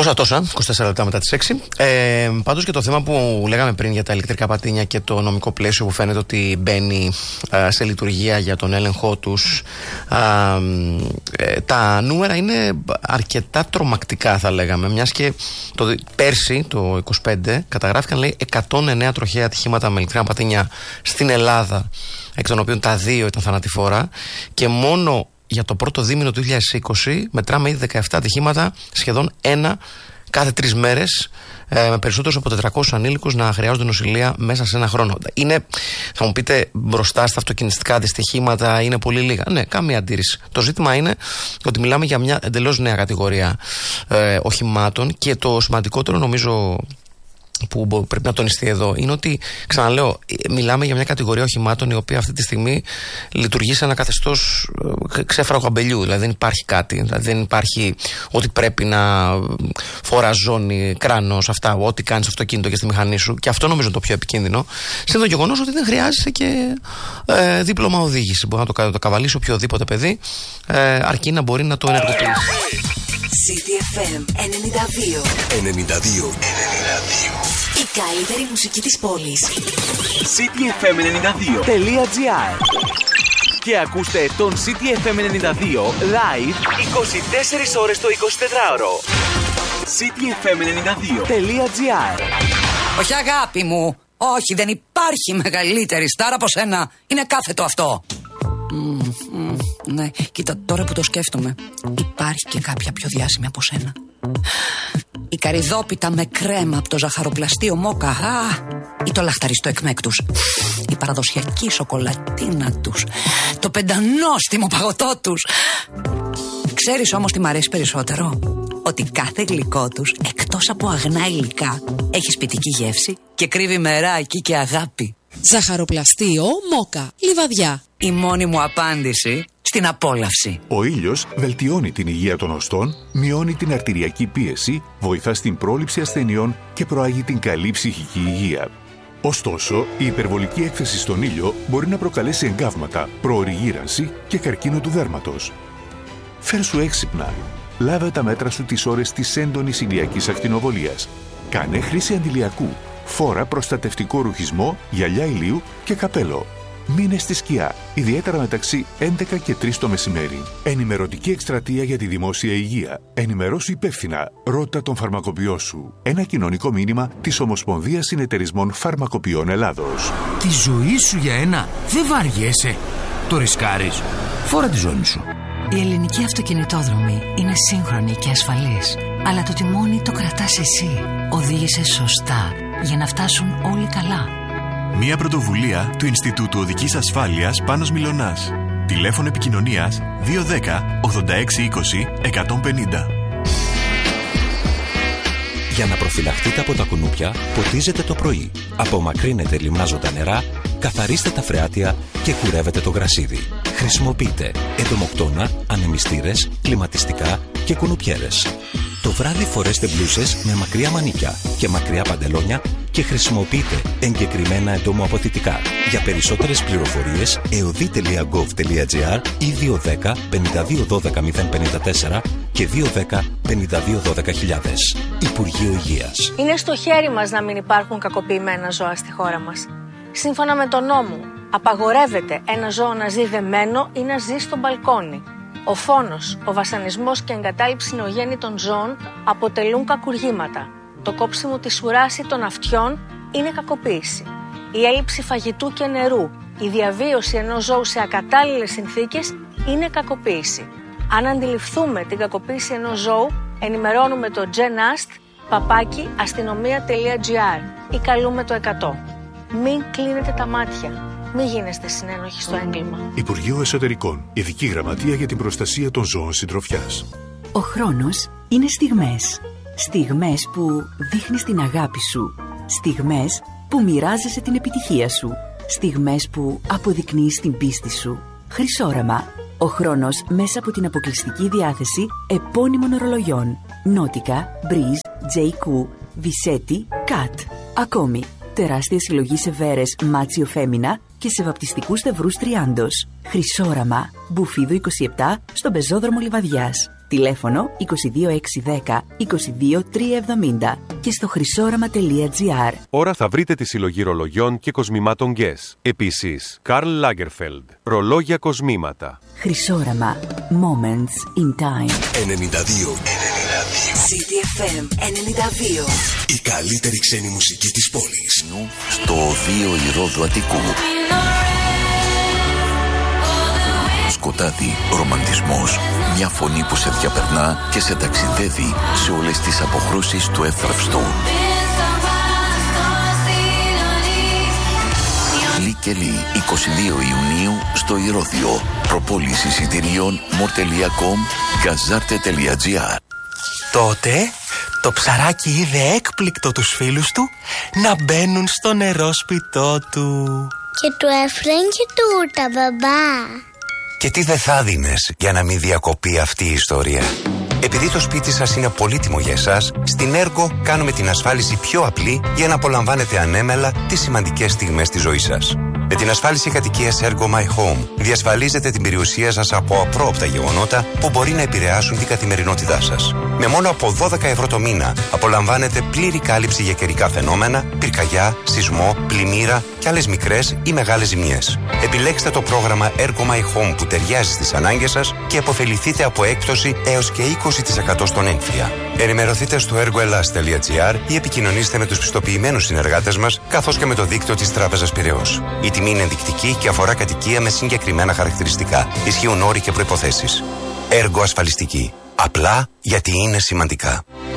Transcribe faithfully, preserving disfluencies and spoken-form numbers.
Πόσα τόσα, είκοσι τέσσερα λεπτά μετά τις έξι. Ε, πάντως και το θέμα που λέγαμε πριν για τα ηλεκτρικά πατίνια και το νομικό πλαίσιο που φαίνεται ότι μπαίνει α, σε λειτουργία για τον έλεγχό τους. Α, ε, τα νούμερα είναι αρκετά τρομακτικά, θα λέγαμε. Μιας και το, πέρσι, το είκοσι πέντε, καταγράφηκαν λέει εκατόν εννέα τροχαία ατυχήματα με ηλεκτρικά πατίνια στην Ελλάδα, εκ των οποίων τα δύο ήταν θανατηφόρα, και μόνο για το πρώτο δίμηνο του δύο χιλιάδες είκοσι μετράμε ήδη δεκαεπτά ατυχήματα, σχεδόν ένα κάθε τρεις μέρες, ε, με περισσότερους από τετρακόσιους ανήλικους να χρειάζονται νοσηλεία μέσα σε ένα χρόνο. Είναι, θα μου πείτε, μπροστά στα αυτοκινηστικά δυστυχήματα είναι πολύ λίγα. Ναι, καμία αντίρρηση. Το ζήτημα είναι ότι μιλάμε για μια εντελώς νέα κατηγορία ε, οχημάτων, και το σημαντικότερο νομίζω που πρέπει να τονιστεί εδώ είναι ότι, ξαναλέω, μιλάμε για μια κατηγορία οχημάτων η οποία αυτή τη στιγμή λειτουργεί σε ένα καθεστώς ξέφραγο αμπελιού. Δηλαδή δεν υπάρχει κάτι, δηλαδή δεν υπάρχει ότι πρέπει να φοράς ζώνη, κράνος, αυτά, ό,τι κάνεις στο αυτοκίνητο και στη μηχανή σου. Και αυτό νομίζω είναι το πιο επικίνδυνο. Σε το γεγονός ότι δεν χρειάζεσαι και ε, δίπλωμα οδήγηση. Μπορεί να το, το καβαλήσει οποιοδήποτε παιδί, ε, αρκεί να μπορεί να το ενεργοποιήσει. City εφ εμ ενενήντα δύο. ενενήντα δύο. ενενήντα δύο. Η καλύτερη μουσική της πόλης. City εφ εμ ενενήντα δύο τελεία τζι άρ. Και ακούστε τον City εφ εμ ενενήντα δύο live είκοσι τέσσερις ώρες το εικοσιτετράωρο. City εφ εμ ενενήντα δύο τελεία τζι άρ. Όχι αγάπη μου, όχι, δεν υπάρχει μεγαλύτερη στάρα από σένα. Είναι κάθετο αυτό. Mm, mm, ναι, κοίτα, τώρα που το σκέφτομαι, υπάρχει και κάποια πιο διάσημη από σένα. Η καρυδόπιτα με κρέμα από το ζαχαροπλαστείο Μόκα, α, ή το λαχταριστό εκμέκτους. Η παραδοσιακή σοκολατίνα τους, το πεντανόστιμο παγωτό τους. Ξέρεις όμως τι μ' αρέσει περισσότερο? Ότι κάθε γλυκό τους, εκτός από αγνά υλικά, έχει σπιτική γεύση και κρύβει μεράκι και αγάπη. Ζαχαροπλαστείο Μόκα, Λιβαδιά. Η μόνη μου απάντηση στην απόλαυση. Ο ήλιος βελτιώνει την υγεία των οστών, μειώνει την αρτηριακή πίεση, βοηθά στην πρόληψη ασθενειών και προάγει την καλή ψυχική υγεία. Ωστόσο, η υπερβολική έκθεση στον ήλιο μπορεί να προκαλέσει εγκάβματα, προωρή γύρανση και καρκίνο του δέρματος. Φέρσου έξυπνα. Λάβε τα μέτρα σου τις ώρες της έντονης ηλιακής ακτινοβολίας. Κάνε χρήση αντιλιακού. Φόρα προστατευτικό ρουχισμό, γυαλιά ηλίου και καπέλο. Μείνε στη σκιά, ιδιαίτερα μεταξύ έντεκα και τρεις το μεσημέρι. Ενημερωτική εκστρατεία για τη δημόσια υγεία. Ενημερώσου υπεύθυνα. Ρώτα τον φαρμακοποιό σου. Ένα κοινωνικό μήνυμα της Ομοσπονδίας Συνεταιρισμών Φαρμακοποιών Ελλάδος. Τη ζωή σου για ένα δεν βαριέσαι. Το ρισκάρεις. Φόρα τη ζώνη σου. Η ελληνική αυτοκινητόδρομη είναι σύγχρονη και ασφαλής. Αλλά το τιμόνι το κρατάς εσύ. Οδήγησε σωστά για να φτάσουν όλοι καλά. Μια πρωτοβουλία του Ινστιτούτου Οδικής Ασφάλειας Πάνος Μιλωνάς. Τηλέφωνο επικοινωνίας δύο ένα μηδέν ογδόντα έξι είκοσι εκατόν πενήντα. Για να προφυλαχτείτε από τα κουνούπια, ποτίζετε το πρωί. Απομακρύνετε λιμνάζοντα νερά, καθαρίστε τα φρεάτια και κουρεύετε το γρασίδι. Χρησιμοποιείτε εντομοκτώνα, ανεμιστήρες, κλιματιστικά και κουνουπιέρες. Το βράδυ φορέστε μπλούσες με μακριά μανίκια και μακριά παντελόνια και χρησιμοποιείτε εγκεκριμένα εντομοαποθητικά. Για περισσότερες πληροφορίες εωδή τελεία γκοβ τελεία τζι άρ ή δύο ένα μηδέν πέντε δύο ένα δύο μηδέν πέντε τέσσερα και δύο ένα πέντε δύο ένα δύο χιλιάδες. Υπουργείο Υγείας. Είναι στο χέρι μας να μην υπάρχουν κακοποιημένα ζώα στη χώρα μας. Σύμφωνα με τον νόμο, απαγορεύεται ένα ζώο να ζει δεμένο ή να ζει στο μπαλκόνι. Ο φόνος, ο βασανισμός και εγκατάλειψη νεογέννητων ζώων αποτελούν κακουργήματα. Το κόψιμο της ουράς ή των αυτιών είναι κακοποίηση. Η έλλειψη φαγητού και νερού, η διαβίωση ενός ζώου σε ακατάλληλες συνθήκες είναι κακοποίηση. Αν αντιληφθούμε την κακοποίηση ενός ζώου, ενημερώνουμε το genast παπάκι αστυνομία τελεία τζι άρ ή καλούμε το εκατό. Μην κλείνετε τα μάτια. Μην γίνεστε συνένοχοι στο έγκλημα. Υπουργείο Εσωτερικών. Ειδική Γραμματεία για την Προστασία των Ζώων Συντροφιάς. Ο χρόνος είναι στιγμές. Στιγμές που δείχνεις την αγάπη σου. Στιγμές που μοιράζεσαι την επιτυχία σου. Στιγμές που αποδεικνύεις την πίστη σου. Χρυσόραμα. Ο χρόνος μέσα από την αποκλειστική διάθεση επώνυμων ορολογιών. Νότικα, Breeze, τζέι κιου, Visetti, Cat. Ακόμη, τεράστια συλλογή σε βέρες Μάτσιο Φέμινα και σε βαπτιστικούς στευρούς Τριάντος. Χρυσόραμα. Μπουφίδου είκοσι επτά στον πεζόδρομο Λιβαδιάς. Τηλέφωνο είκοσι δύο έξι δέκα είκοσι δύο τριακόσια εβδομήντα και στο χρυσόραμα τελεία τζι άρ. Ώρα θα βρείτε τη συλλογή ρολογιών και κοσμημάτων Guess. Επίσης, Karl Lagerfeld. Ρολόγια κοσμήματα. Χρυσόραμα. Moments in time. ενενήντα δύο. City εφ εμ ενενήντα δύο. Η καλύτερη ξένη μουσική της πόλης. Στο οδείο Ηρώδου Αττικού. Σκοτάδι, ρομαντισμός, μια φωνή που σε διαπερνά και σε ταξιδεύει σε όλες τις αποχρώσεις του εύθραυστου. Λι και Λι, είκοσι δύο Ιουνίου στο Ηρώδιο. Προπόληση εισιτηρίων μορ τελεία κομ, γκαζάρτε τελεία τζι άρ. Τότε το ψαράκι είδε έκπληκτο τους φίλους του να μπαίνουν στο νερόσπιτό του. Και του έφεραν και τούρτα, μπαμπά. Και τι δεν θα δίνες για να μην διακοπεί αυτή η ιστορία. Επειδή το σπίτι σας είναι πολύτιμο για εσάς, στην Ergo κάνουμε την ασφάλιση πιο απλή για να απολαμβάνετε ανέμελα τις σημαντικές στιγμές της ζωής σας. Με την ασφάλιση κατοικίας Ergo My Home διασφαλίζετε την περιουσία σας από απρόοπτα γεγονότα που μπορεί να επηρεάσουν την καθημερινότητά σας. Με μόνο από δώδεκα ευρώ το μήνα απολαμβάνετε πλήρη κάλυψη για καιρικά φαινόμενα, πυρκαγιά, σεισμό, πλημμύρα και άλλες μικρές ή μεγάλες ζημιές. Επιλέξτε το πρόγραμμα Ergo My Home που ταιριάζει στις ανάγκες σας και επωφεληθείτε από έκπτωση έως και είκοσι τοις εκατό στον έμφυα. Ενημερωθείτε στο ergoelas τελεία τζι άρ ή επικοινωνήστε με τους πιστοποιημένους συνεργάτες μας καθώς και με το δίκτυο της Τράπεζας Πειραιώς. Η τιμή είναι ενδεικτική και αφορά κατοικία με συγκεκριμένα χαρακτηριστικά. Ισχύουν όροι και προϋποθέσεις. Ergo ασφαλιστική. Απλά γιατί είναι σημαντικά.